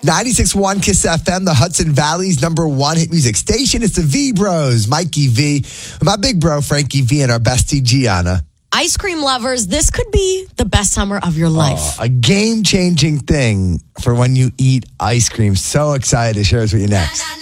96.1 Kiss FM, the Hudson Valley's #1 hit music station. It's the V Bros, Mikey V, my big bro, Frankie V, and our bestie, Gianna. Ice cream lovers, this could be the best summer of your life. A game-changing thing for when you eat ice cream. So excited to share this with you next.